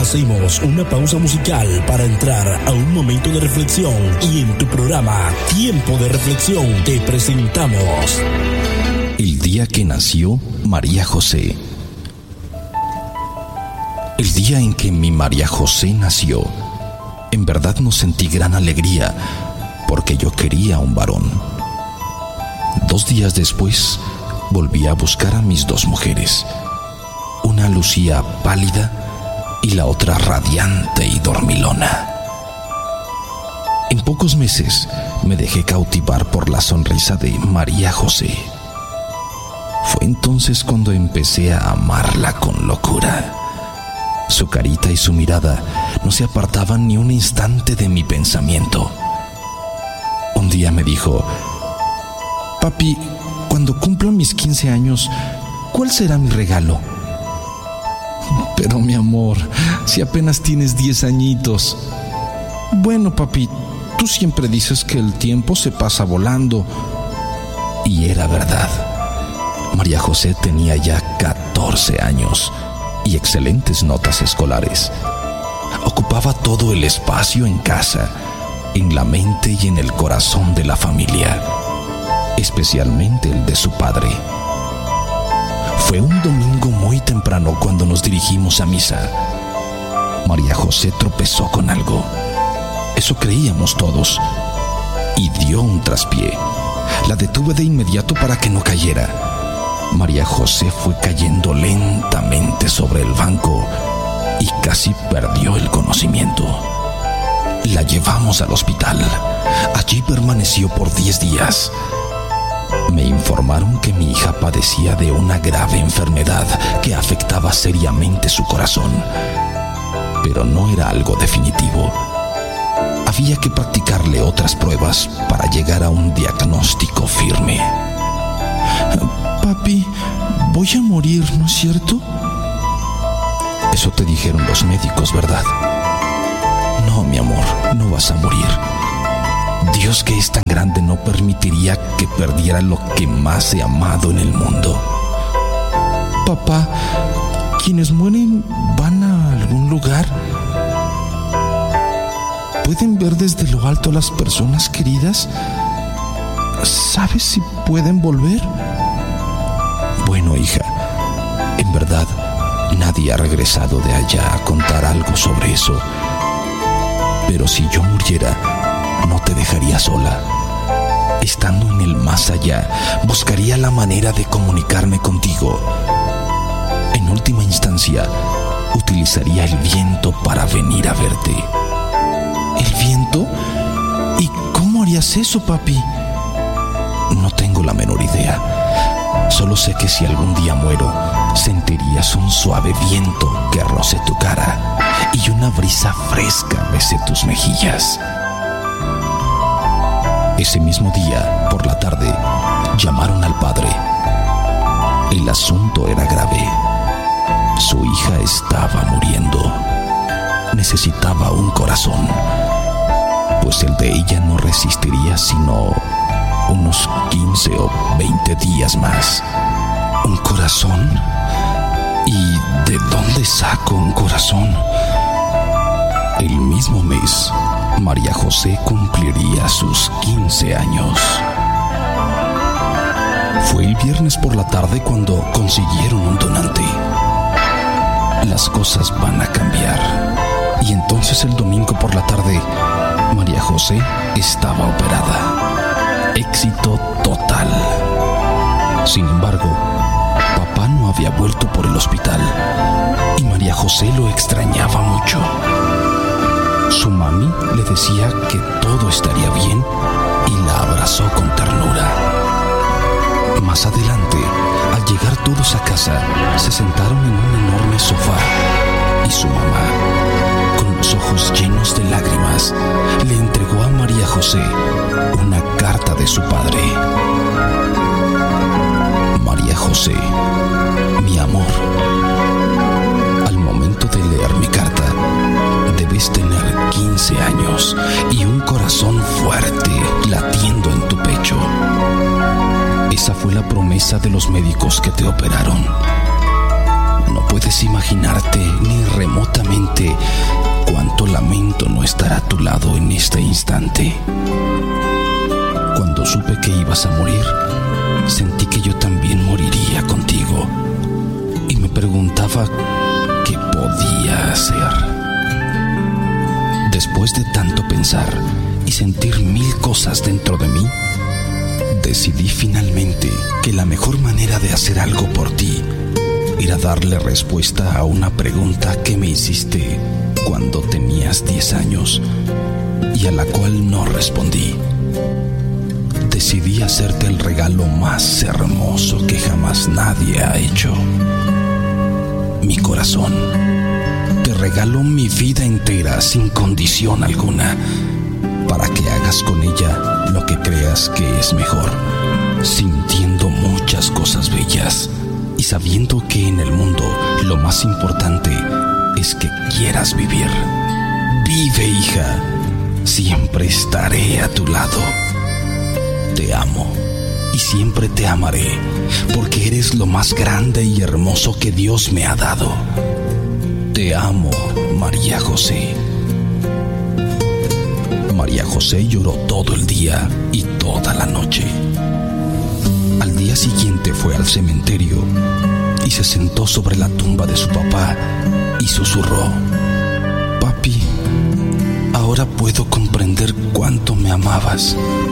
hacemos una pausa musical para entrar a un momento de reflexión y en tu programa Tiempo de Reflexión te presentamos El día que nació María José. El día en que mi María José nació, en verdad no sentí gran alegría porque yo quería un varón. 2 días después volví a buscar a mis 2 mujeres. Una lucía pálida y la otra radiante y dormilona. En pocos meses me dejé cautivar por la sonrisa de María José. Fue entonces cuando empecé a amarla con locura. Su carita y su mirada no se apartaban ni un instante de mi pensamiento. Un día me dijo: «Papi, cuando cumpla mis 15 años, ¿cuál será mi regalo?» «Pero mi amor, si apenas tienes 10 añitos». «Bueno, papi, tú siempre dices que el tiempo se pasa volando». Y era verdad. María José tenía ya 14 años y excelentes notas escolares. Ocupaba todo el espacio en casa, en la mente y en el corazón de la familia, especialmente el de su padre. Fue un domingo muy temprano cuando nos dirigimos a misa. María José tropezó con algo. Eso creíamos todos. Y dio un traspié. La detuve de inmediato para que no cayera. María José fue cayendo lentamente sobre el banco y casi perdió el conocimiento. La llevamos al hospital. Allí permaneció por 10 días. Me informaron que mi hija padecía de una grave enfermedad que afectaba seriamente su corazón, pero no era algo definitivo. Había que practicarle otras pruebas para llegar a un diagnóstico firme. «Papi, voy a morir, ¿no es cierto?» «Eso te dijeron los médicos, ¿verdad?» «No, mi amor, no vas a morir. Dios, que es tan grande, no permitiría que perdiera lo que más he amado en el mundo». «Papá, ¿quienes mueren van a algún lugar? ¿Pueden ver desde lo alto a las personas queridas? ¿Sabes si pueden volver?» «Bueno, hija, en verdad, nadie ha regresado de allá a contar algo sobre eso. Pero si yo muriera, no te dejaría sola. Estando en el más allá, buscaría la manera de comunicarme contigo. En última instancia, utilizaría el viento para venir a verte». «¿El viento? ¿Y cómo harías eso, papi?» «No tengo la menor idea. Solo sé que si algún día muero, sentirías un suave viento que roce tu cara y una brisa fresca bese tus mejillas». Ese mismo día, por la tarde, llamaron al padre. El asunto era grave. Su hija estaba muriendo. Necesitaba un corazón, pues el de ella no resistiría sino unos 15 o 20 días más. ¿Un corazón? ¿Y de dónde saco un corazón? El mismo mes, María José cumpliría sus 15 años. Fue el viernes por la tarde cuando consiguieron un donante. Las cosas van a cambiar. Y entonces el domingo por la tarde, María José estaba operada. Éxito total. Sin embargo, papá no había vuelto por el hospital y María José lo extrañaba mucho. Su mami le decía que todo estaría bien y la abrazó con ternura. Más adelante, al llegar todos a casa, se sentaron en un enorme sofá y su mamá, con los ojos llenos de lágrimas, le entregó a María José una carta de su padre. «María José, mi amor, al momento de leer mi carta, debes tener 15 años y un corazón fuerte latiendo en tu pecho. Esa fue la promesa de los médicos que te operaron. No puedes imaginarte ni remotamente cuánto lamento no estar a tu lado en este instante. Cuando supe que ibas a morir, sentí que yo también moriría contigo y me preguntaba qué podía hacer. Después de tanto pensar y sentir mil cosas dentro de mí, decidí finalmente que la mejor manera de hacer algo por ti era darle respuesta a una pregunta que me hiciste cuando tenías 10 años y a la cual no respondí. Decidí hacerte el regalo más hermoso que jamás nadie ha hecho. Mi corazón. Te regalo mi vida entera sin condición alguna, para que hagas con ella lo que creas que es mejor, sintiendo muchas cosas bellas y sabiendo que en el mundo lo más importante es que quieras vivir. Vive, hija, siempre estaré a tu lado. Te amo y siempre te amaré, porque eres lo más grande y hermoso que Dios me ha dado. Te amo, María José. María José lloró todo el día y toda la noche. Al día siguiente fue al cementerio y se sentó sobre la tumba de su papá y susurró: Papi, ahora puedo comprender cuánto me amabas.